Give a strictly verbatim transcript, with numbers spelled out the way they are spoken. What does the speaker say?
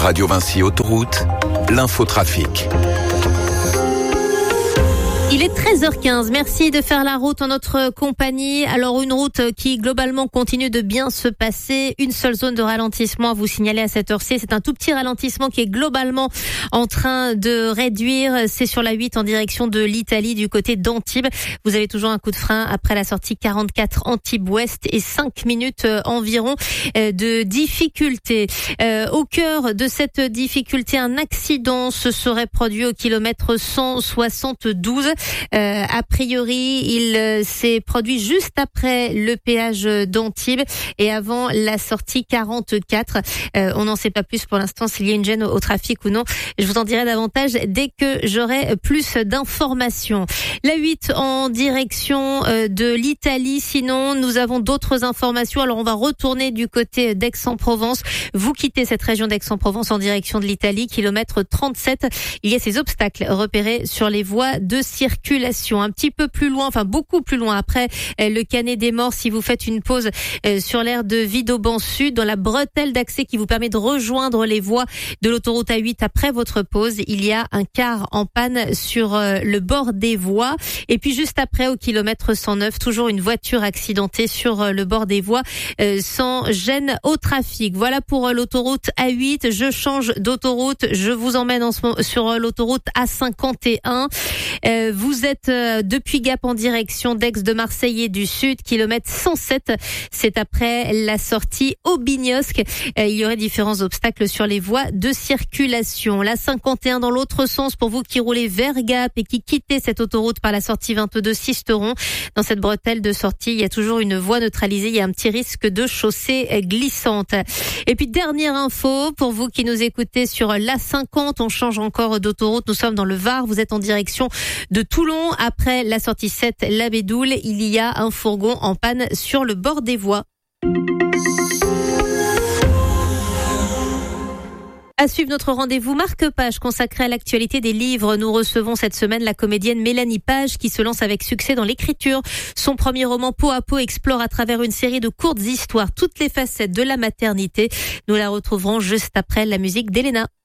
Radio Vinci Autoroute, l'infotrafic. Il est treize heures quinze. Merci de faire la route en notre compagnie. Alors, une route qui, globalement, continue de bien se passer. Une seule zone de ralentissement à vous signaler à cette heure-ci. C'est un tout petit ralentissement qui est globalement en train de réduire. C'est sur la huit en direction de l'Italie, du côté d'Antibes. Vous avez toujours un coup de frein après la sortie quarante-quatre Antibes-Ouest et cinq minutes environ de difficulté. Euh, au cœur de cette difficulté, un accident se serait produit au kilomètre cent soixante-douze. Euh, a priori, il euh, s'est produit juste après le péage d'Antibes et avant la sortie quarante-quatre. Euh, on n'en sait pas plus pour l'instant s'il y a une gêne au, au trafic ou non. Je vous en dirai davantage dès que j'aurai plus d'informations. La huit en direction euh, de l'Italie. Sinon, nous avons d'autres informations. Alors, on va retourner du côté d'Aix-en-Provence. Vous quittez cette région d'Aix-en-Provence en direction de l'Italie, kilomètre trente-sept. Il y a ces obstacles repérés sur les voies de circulation. Un petit peu plus loin, enfin beaucoup plus loin après le Canet des Morts, si vous faites une pause sur l'aire de Vidauban Sud, dans la bretelle d'accès qui vous permet de rejoindre les voies de l'autoroute A huit après votre pause, il y a un car en panne sur le bord des voies. Et puis juste après, au kilomètre cent neuf, toujours une voiture accidentée sur le bord des voies sans gêne au trafic. Voilà pour l'autoroute A huit. Je change d'autoroute. Je vous emmène en ce moment sur l'autoroute A cinquante et un. Euh, vous êtes euh, depuis Gap en direction d'Aix de Marseille et du Sud, kilomètre cent sept. C'est après la sortie Aubignosc. Euh, il y aurait différents obstacles sur les voies de circulation. La cinquante et un dans l'autre sens pour vous qui roulez vers Gap et qui quittez cette autoroute par la sortie vingt-deux Sisteron. Dans cette bretelle de sortie, il y a toujours une voie neutralisée. Il y a un petit risque de chaussée glissante. Et puis dernière info pour vous qui nous écoutez sur l'A cinquante. On change encore d'autoroute. Nous sommes dans le Var. Vous êtes en direction de Toulon. Après la sortie sept, la Bédoule, il y a un fourgon en panne sur le bord des voies. À suivre notre rendez-vous marque-page consacré à l'actualité des livres. Nous recevons cette semaine la comédienne Mélanie Page qui se lance avec succès dans l'écriture. Son premier roman Peau à peau explore à travers une série de courtes histoires toutes les facettes de la maternité. Nous la retrouverons juste après la musique d'Elena.